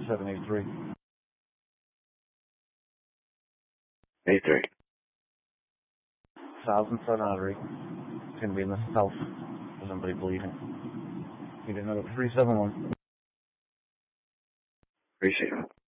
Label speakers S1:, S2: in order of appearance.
S1: 783.
S2: 83.
S1: 1708. It's going to be in the south. There's somebody bleeding. You didn't know it. 371.
S2: Appreciate it.